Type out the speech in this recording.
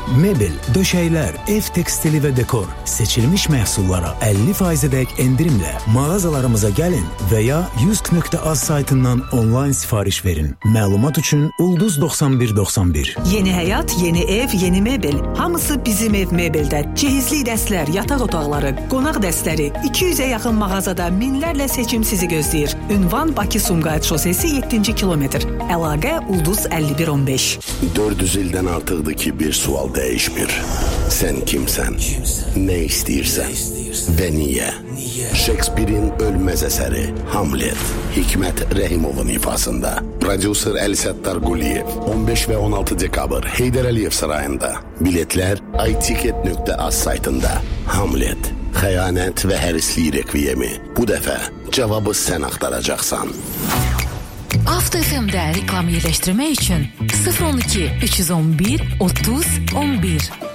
Mebel, döşəklər, ev tekstili və dekor, seçilmiş məhsullara 50%-dək endirimlə mağazalarımıza gəlin və ya yusk.az saytından onlayn sifariş verin. Məlumat üçün Ulduz 9191. Yeni həyat, yeni ev, yeni mebel. Hamısı bizim ev mebeldə. Cehizli dəstlər, yataq otaqları, qonaq dəstləri, 200-ə yaxın mağazada minlərlə seçim sizi gözləyir. Ünvan Bakı Sumqayıt şosesi 7-ci kilometr. Əlaqə Ulduz 5115. 400 ildən artıqdır ki bir sual dəyişmir. Sən kimsən? Nə istəyirsən? Və niyə? Shakespeare'in ölməz əsəri Hamlet, Hikmət Rəhimovun ifasında. Prodüser Əlisəttar Quliyev, 15 və 16 dekabr Heydər Əliyev sarayında. Biletlər itiket.az saytında. Hamlet, xəyanət və hərislik rekviyemi. Bu dəfə cavabı sən axtaracaqsan. Avto FM-də reklam yerləşdirmək üçün 012 311 30 11